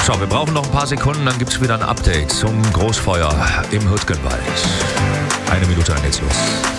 So, wir brauchen noch ein paar Sekunden, dann gibt es wieder ein Update zum Großfeuer im Hürtgenwald. 1 Minute, dann geht's los.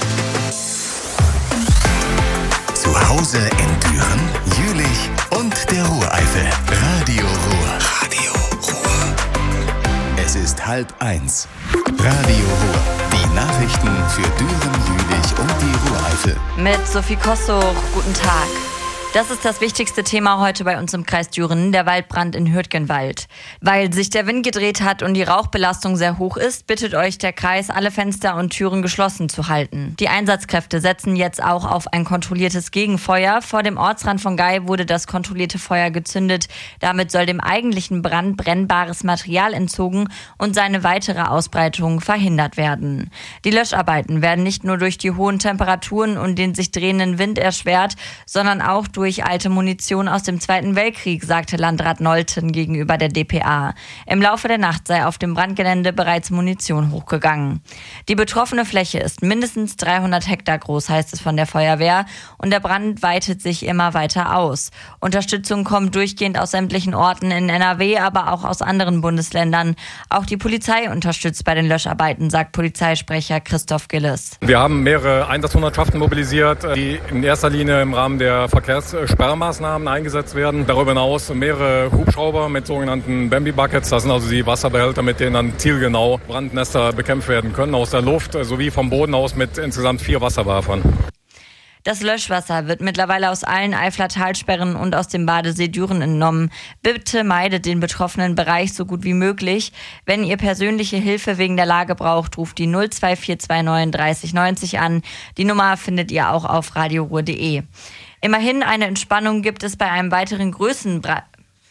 Zu Hause in Düren, Jülich und der Ruhr-Eifel. Radio Ruhr. Radio Ruhr. Es ist 12:30. Radio Ruhr. Die Nachrichten für Düren, Jülich und die Ruhr-Eifel. Mit Sophie Kossoch, guten Tag. Das ist das wichtigste Thema heute bei uns im Kreis Düren, der Waldbrand in Hürtgenwald. Weil sich der Wind gedreht hat und die Rauchbelastung sehr hoch ist, bittet euch der Kreis, alle Fenster und Türen geschlossen zu halten. Die Einsatzkräfte setzen jetzt auch auf ein kontrolliertes Gegenfeuer. Vor dem Ortsrand von Gey wurde das kontrollierte Feuer gezündet. Damit soll dem eigentlichen Brand brennbares Material entzogen und seine weitere Ausbreitung verhindert werden. Die Löscharbeiten werden nicht nur durch die hohen Temperaturen und den sich drehenden Wind erschwert, sondern auch durch alte Munition aus dem Zweiten Weltkrieg, sagte Landrat Nolten gegenüber der dpa. Im Laufe der Nacht sei auf dem Brandgelände bereits Munition hochgegangen. Die betroffene Fläche ist mindestens 300 Hektar groß, heißt es von der Feuerwehr, und der Brand weitet sich immer weiter aus. Unterstützung kommt durchgehend aus sämtlichen Orten in NRW, aber auch aus anderen Bundesländern. Auch die Polizei unterstützt bei den Löscharbeiten, sagt Polizeisprecher Christoph Gilles. Wir haben mehrere Einsatzhundertschaften mobilisiert, die in erster Linie im Rahmen der Verkehrssperrmaßnahmen eingesetzt werden. Darüber hinaus mehrere Hubschrauber mit sogenannten Bambi Buckets. Das sind also die Wasserbehälter, mit denen dann zielgenau Brandnester bekämpft werden können aus der Luft sowie vom Boden aus mit insgesamt 4 Wasserwerfern. Das Löschwasser wird mittlerweile aus allen Eifler Talsperren und aus dem Badesee Düren entnommen. Bitte meidet den betroffenen Bereich so gut wie möglich. Wenn ihr persönliche Hilfe wegen der Lage braucht, ruft die 02429 30 90 an. Die Nummer findet ihr auch auf radioruhr.de. Immerhin eine Entspannung gibt es bei einem weiteren größeren Brand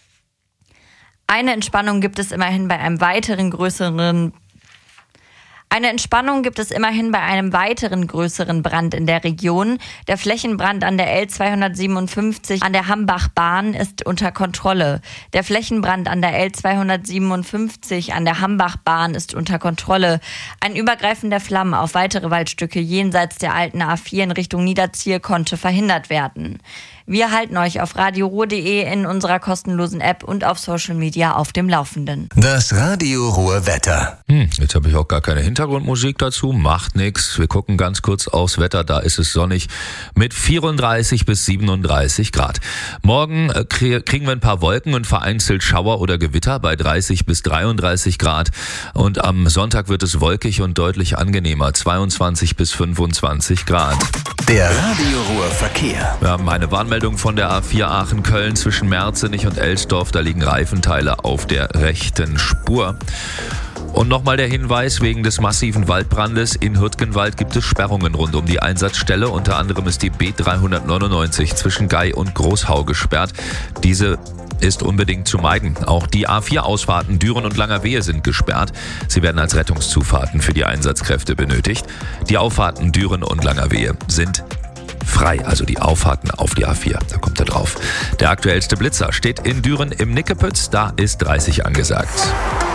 in der Region. Der Flächenbrand an der L257 an der Hambachbahn ist unter Kontrolle. Ein Übergreifen der Flammen auf weitere Waldstücke jenseits der alten A4 in Richtung Niederziel konnte verhindert werden. Wir halten euch auf radioruhr.de in unserer kostenlosen App und auf Social Media auf dem Laufenden. Das Radio Ruhr Wetter. Jetzt habe ich auch gar keine Hintergrundmusik dazu. Macht nichts. Wir gucken ganz kurz aufs Wetter. Da ist es sonnig mit 34 bis 37 Grad. Morgen kriegen wir ein paar Wolken und vereinzelt Schauer oder Gewitter bei 30 bis 33 Grad. Und am Sonntag wird es wolkig und deutlich angenehmer. 22 bis 25 Grad. Der Radio Ruhr Verkehr. Wir haben eine Warnmeldung von der A4 Aachen-Köln zwischen Merzenich und Elsdorf. Da liegen Reifenteile auf der rechten Spur. Und nochmal der Hinweis, wegen des massiven Waldbrandes in Hürtgenwald gibt es Sperrungen rund um die Einsatzstelle. Unter anderem ist die B399 zwischen Gey und Großhau gesperrt. Diese ist unbedingt zu meiden. Auch die A4-Ausfahrten Düren und Langerwehe sind gesperrt. Sie werden als Rettungszufahrten für die Einsatzkräfte benötigt. Die Auffahrten Düren und Langerwehe sind frei, also die Auffahrten auf die A4. Da kommt er drauf. Der aktuellste Blitzer steht in Düren im Nickepütz. Da ist 30 angesagt.